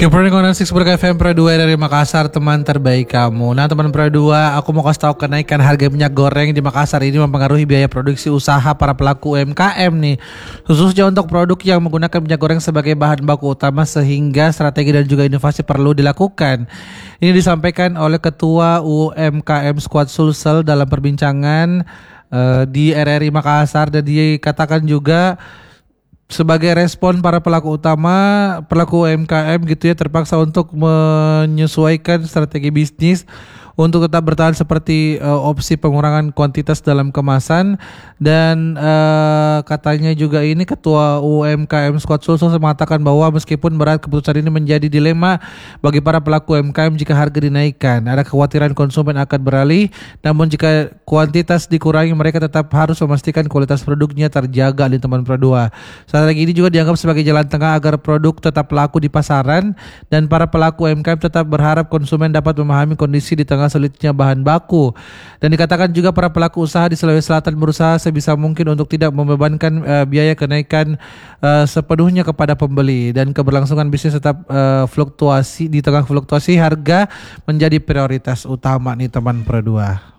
Keeping on 6 FM Pro 2 dari Makassar, teman terbaik kamu. Nah teman Pro 2, aku mau kasih tahu kenaikan harga minyak goreng di Makassar ini mempengaruhi biaya produksi usaha para pelaku UMKM nih. Khususnya untuk produk yang menggunakan minyak goreng sebagai bahan baku utama, sehingga strategi dan juga inovasi perlu dilakukan. Ini disampaikan oleh Ketua UMKM Squad Sulsel dalam perbincangan di RRI Makassar, dan dikatakan juga sebagai respon para pelaku UMKM gitu ya, terpaksa untuk menyesuaikan strategi bisnis untuk tetap bertahan seperti opsi pengurangan kuantitas dalam kemasan. Dan katanya juga ini Ketua UMKM Squad Sulsel mengatakan bahwa meskipun berat, keputusan ini menjadi dilema bagi para pelaku UMKM. Jika harga dinaikkan, ada kekhawatiran konsumen akan beralih, namun jika kuantitas dikurangi, mereka tetap harus memastikan kualitas produknya terjaga di teman Pro 2. Strategi ini juga dianggap sebagai jalan tengah agar produk tetap laku di pasaran, dan para pelaku UMKM tetap berharap konsumen dapat memahami kondisi di tengah sulitnya bahan baku. Dan dikatakan juga para pelaku usaha di Sulawesi Selatan berusaha sebisa mungkin untuk tidak membebankan biaya kenaikan sepenuhnya kepada pembeli, dan keberlangsungan bisnis tetap fluktuasi di tengah fluktuasi harga menjadi prioritas utama nih teman Pro 2.